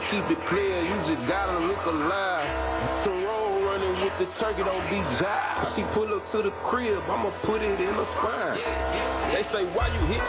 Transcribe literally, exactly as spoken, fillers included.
keep it clear, you just gotta look alive. The road running with the turkey, don't be jive. She pull up to the crib, I'ma put it in her spine. They say, why you hit